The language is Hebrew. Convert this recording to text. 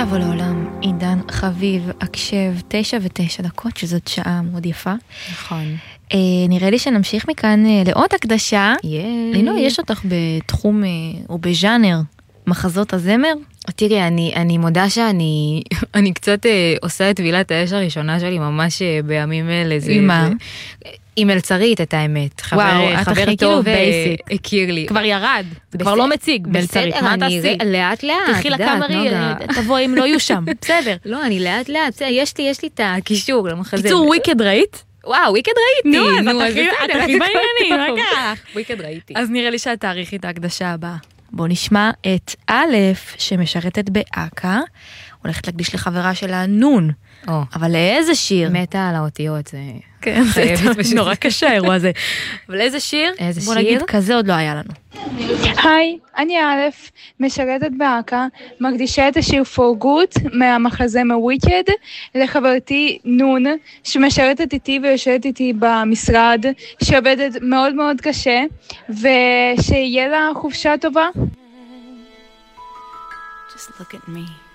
עכשיו או לעולם, עידן חביב, הקשב, 9:09, שזאת שעה מאוד יפה. נכון. נראה לי שנמשיך מכאן לעוד הקדשה. לינו, יש אותך בתחום או בז'אנר מחזות הזמר? תראי, אני מודה שאני קצת עושה את טבילת האש הראשונה שלי ממש בימים אלה. עם מה? עם מלצרית, את האמת. חבר טוב הכיר לי. כבר ירד, זה כבר לא מציג מלצרית, מה תעשי? לאט לאט. תלכי לקאמרי, תבוא אם לא יהיו שם, בסדר. לא, אני לאט לאט, יש לי את הקישור למחזמר. קיצור, וויקד ראית? וואו, וויקד ראיתי. נו, אז את הכי בעניינים, רגע. וויקד ראיתי. אז נראה לי שאת תאריכי את ההקדשה הבאה. בוא נשמע את א' שמשרתת באקה, הולכת להקדיש לחברה שלה נון. אבל לאיזה שיר? מתה על האותיות, זה... כן, זה נורא קשה האירוע הזה. אבל איזה שיר? בוא נגיד, כזה עוד לא היה לנו. היי, אני א', משרתת באקה, מקדישה את השיר For Good מהמחזמר Wicked לחברתי נון, שמשרתת איתי ויושבת איתי במשרד, שעובדת מאוד מאוד קשה, ושיהיה לה חופשה טובה. Just look at me.